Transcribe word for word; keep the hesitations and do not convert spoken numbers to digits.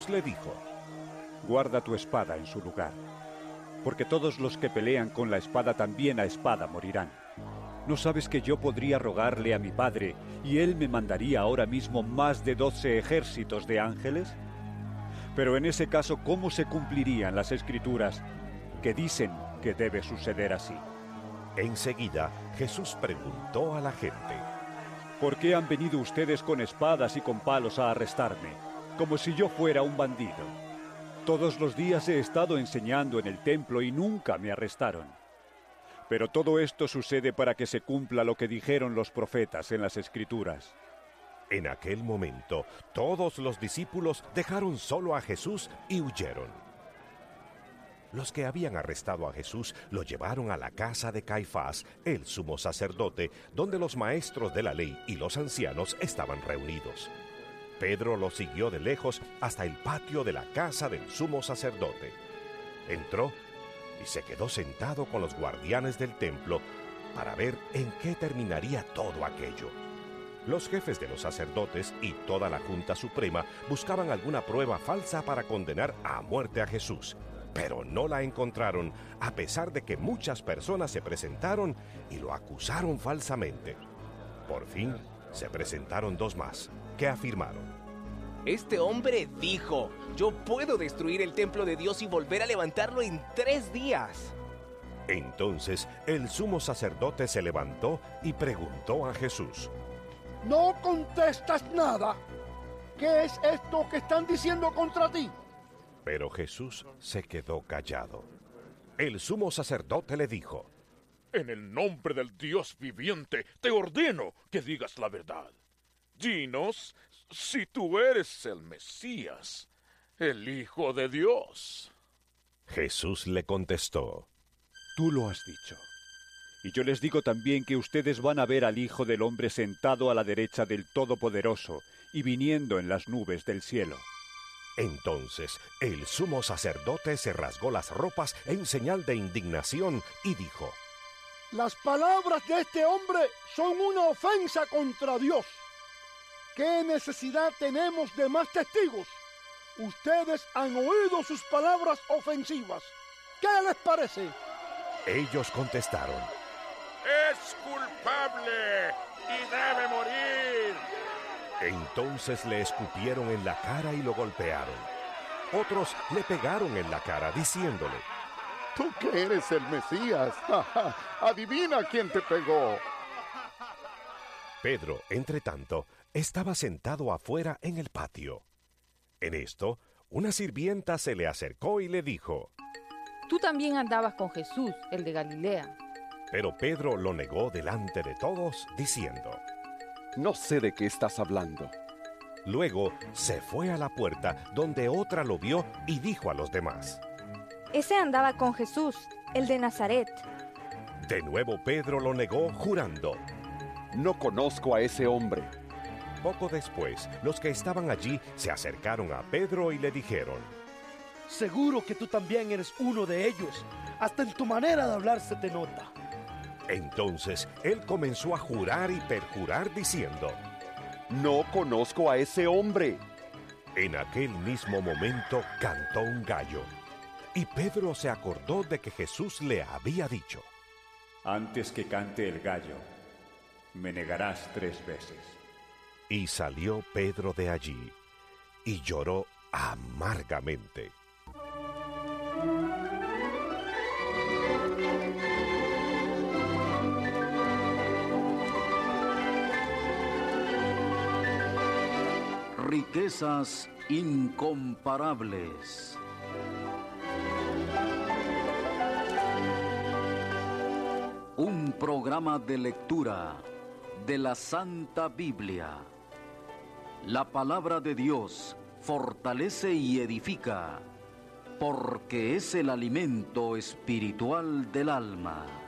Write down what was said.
le dijo: guarda tu espada en su lugar, porque todos los que pelean con la espada también a espada morirán. ¿No sabes que yo podría rogarle a mi padre y él me mandaría ahora mismo más de doce ejércitos de ángeles? Pero en ese caso, ¿cómo se cumplirían las escrituras que dicen que debe suceder así? Enseguida, Jesús preguntó a la gente: ¿por qué han venido ustedes con espadas y con palos a arrestarme, como si yo fuera un bandido? Todos los días he estado enseñando en el templo y nunca me arrestaron. Pero todo esto sucede para que se cumpla lo que dijeron los profetas en las Escrituras. En aquel momento, todos los discípulos dejaron solo a Jesús y huyeron. Los que habían arrestado a Jesús lo llevaron a la casa de Caifás, el sumo sacerdote, donde los maestros de la ley y los ancianos estaban reunidos. Pedro lo siguió de lejos hasta el patio de la casa del sumo sacerdote. Entró y se quedó sentado con los guardianes del templo para ver en qué terminaría todo aquello. Los jefes de los sacerdotes y toda la Junta Suprema buscaban alguna prueba falsa para condenar a muerte a Jesús, pero no la encontraron, a pesar de que muchas personas se presentaron y lo acusaron falsamente. Por fin, se presentaron dos más, que afirmaron: este hombre dijo: yo puedo destruir el templo de Dios y volver a levantarlo en tres días. Entonces el sumo sacerdote se levantó y preguntó a Jesús: ¿no contestas nada? ¿Qué es esto que están diciendo contra ti? Pero Jesús se quedó callado. El sumo sacerdote le dijo: en el nombre del Dios viviente, te ordeno que digas la verdad. Dinos si tú eres el Mesías, el Hijo de Dios. Jesús le contestó: tú lo has dicho. Y yo les digo también que ustedes van a ver al Hijo del Hombre sentado a la derecha del Todopoderoso y viniendo en las nubes del cielo. Entonces el sumo sacerdote se rasgó las ropas en señal de indignación y dijo: las palabras de este hombre son una ofensa contra Dios. ¿Qué necesidad tenemos de más testigos? Ustedes han oído sus palabras ofensivas. ¿Qué les parece? Ellos contestaron: es culpable y debe morir. Entonces le escupieron en la cara y lo golpearon. Otros le pegaron en la cara diciéndole: tú que eres el Mesías, adivina quién te pegó. Pedro, entre tanto, estaba sentado afuera en el patio. En esto, una sirvienta se le acercó y le dijo: tú también andabas con Jesús, el de Galilea. Pero Pedro lo negó delante de todos, diciendo: no sé de qué estás hablando. Luego se fue a la puerta, donde otra lo vio y dijo a los demás: ese andaba con Jesús, el de Nazaret. De nuevo Pedro lo negó, jurando: no conozco a ese hombre. Poco después, los que estaban allí se acercaron a Pedro y le dijeron: seguro que tú también eres uno de ellos. Hasta en tu manera de hablar se te nota. Entonces él comenzó a jurar y perjurar diciendo: no conozco a ese hombre. En aquel mismo momento cantó un gallo, y Pedro se acordó de que Jesús le había dicho: antes que cante el gallo, me negarás tres veces. Y salió Pedro de allí, y lloró amargamente. Riquezas incomparables. Un programa de lectura de la Santa Biblia. La palabra de Dios fortalece y edifica, porque es el alimento espiritual del alma.